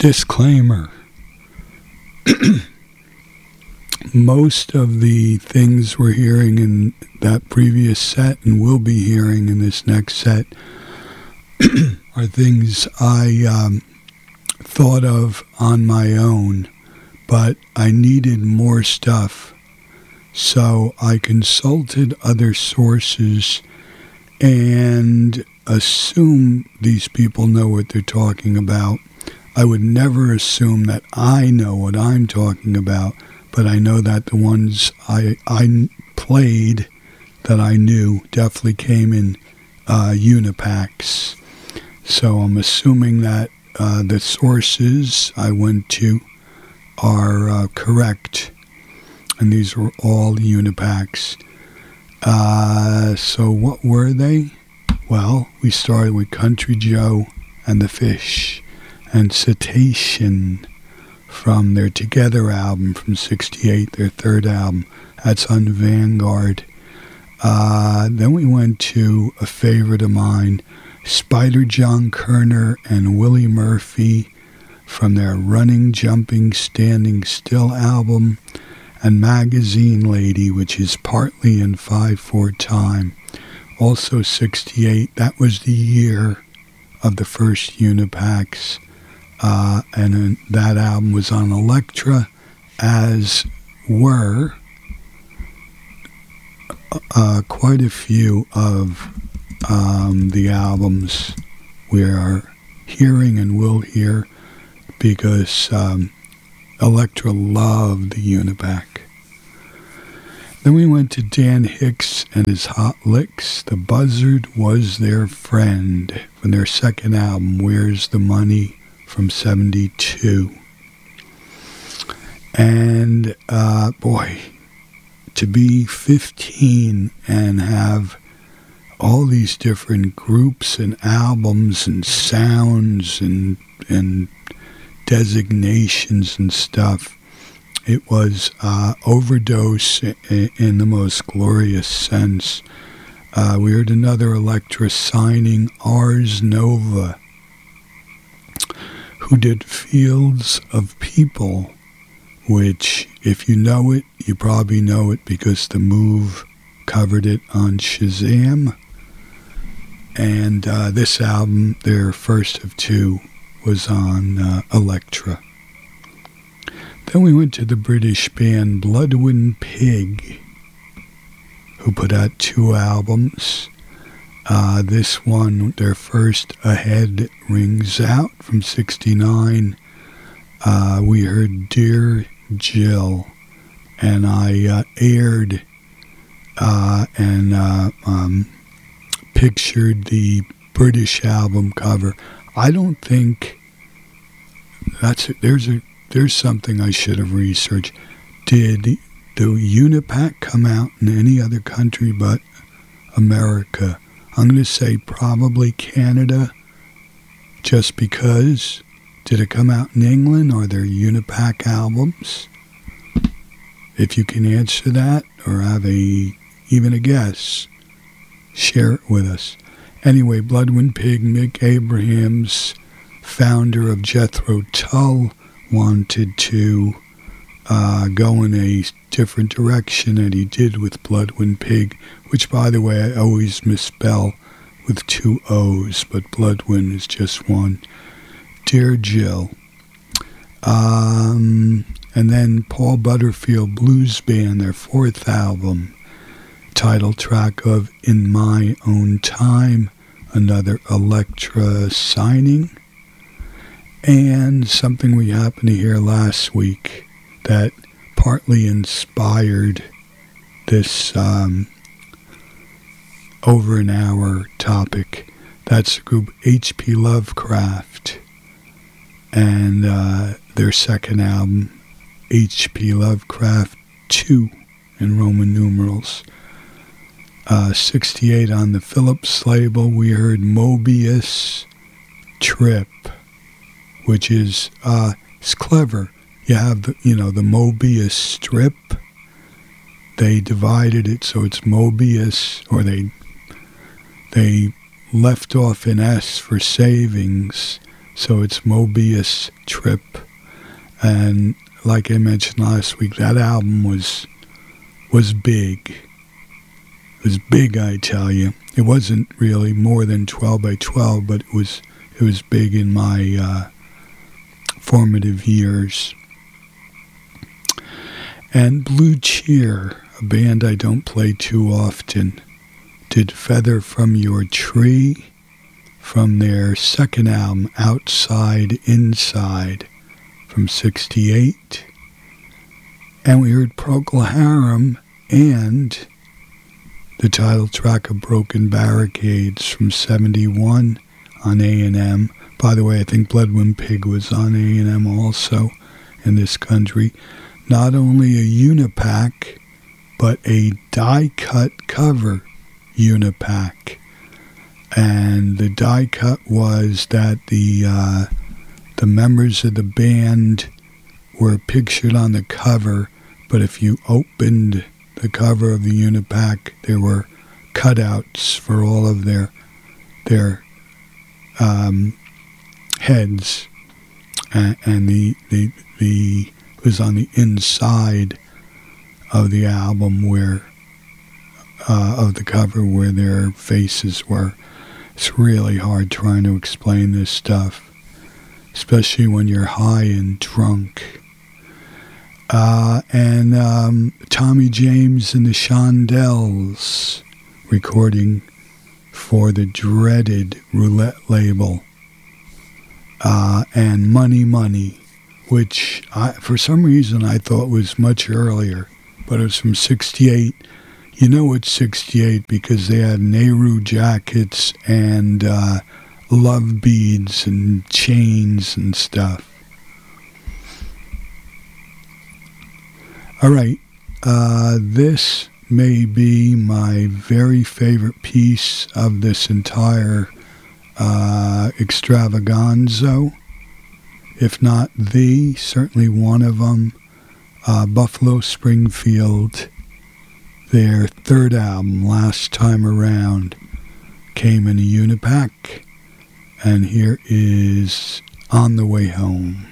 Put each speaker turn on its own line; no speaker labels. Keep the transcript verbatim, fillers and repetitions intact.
Disclaimer. Most of the things we're hearing in that previous set and will be hearing in this next set are things I um, thought of on my own, but I needed more stuff. So I consulted other sources and assume these people know what they're talking about. I would never assume that I know what I'm talking about, but I know that the ones I I played that I knew definitely came in uh, Unipacks. So I'm assuming that uh, the sources I went to are uh, correct, and these were all Unipacks. Uh, so what were they? Well, we started with Country Joe and the Fish and Cetacean from their Together album from sixty-eight, their third album. That's on Vanguard. Uh, then we went to a favorite of mine, Spider John Kerner and Willie Murphy from their Running, Jumping, Standing Still album, and Magazine Lady, which is partly in five four time. Also sixty-eight, that was the year of the first Unipacks. Uh, and uh, that album was on Elektra, as were uh, quite a few of um, the albums we are hearing and will hear, because um, Elektra loved the Unipack. Then we went to Dan Hicks and his Hot Licks. The Buzzard Was Their Friend from their second album, Where's the Money, from seventy-two. And, uh, boy, to be fifteen and have all these different groups and albums and sounds and and designations and stuff, it was uh, overdose in, in the most glorious sense. Uh, we heard another Elektra signing, Ars Nova, who did Fields of People, which, if you know it, you probably know it because The Move covered it on Shazam. And uh, this album, their first of two, was on uh, Elektra. Then we went to the British band Bloodwind Pig, who put out two albums. Uh, this one, their first, Ahead Rings Out, from sixty-nine. Uh, we heard Dear Jill, and I uh, aired uh, and uh, um, pictured the British album cover. I don't think that's a, there's a there's something I should have researched. Did the Unipack come out in any other country but America? I'm going to say probably Canada, just because. Did it come out in England? Are there Unipack albums? If you can answer that or have a even a guess, share it with us. Anyway, Bloodwind Pig, Mick Abrahams, founder of Jethro Tull, wanted to uh, go in a different direction than he did with Bloodwind Pig, which, by the way, I always misspell with two O's, but Bloodwind is just one. Dear Jill. Um, and then Paul Butterfield Blues Band, their fourth album, title track of In My Own Time, another Elektra signing. And something we happened to hear last week that partly inspired this um, over an hour topic. That's the group H P Lovecraft and uh, their second album, H P Lovecraft two in Roman numerals. Uh, sixty-eight on the Philips label, we heard Mobius Trip, which is uh, it's clever. You have the, you know, the Mobius strip. They divided it so it's Mobius, or they they left off an S for savings, So it's Mobius Trip. And like I mentioned last week, that album was was big. It was big, I tell you. It wasn't really more than twelve by twelve, but it was it was big in my uh, formative years. And Blue Cheer, a band I don't play too often, did Feather from Your Tree from their second album, Outside Inside, from sixty-eight. And we heard Procol Harum and the title track of Broken Barricades from seventy-one on A and M. By the way, I think Blood Wind Pig was on A and M also in this country. Not only a unipack, but a die-cut cover unipack. And the die cut was that the uh, the members of the band were pictured on the cover, but if you opened the cover of the unipack, there were cutouts for all of their their um, heads, and, and the the the it was on the inside of the album where uh, of the cover where their faces were. It's really hard trying to explain this stuff, especially when you're high and drunk. Uh, and um, Tommy James and the Shondells recording for the dreaded Roulette label. Uh, and Money Money, which I, for some reason I thought was much earlier, but it was from sixty-eight. You know it's sixty-eight because they had Nehru jackets and uh, love beads and chains and stuff. All right, uh, this may be my very favorite piece of this entire uh, extravaganza. If not the, certainly one of them. Uh, Buffalo Springfield, their third album, Last Time Around, came in a unipack. And here is On the Way Home.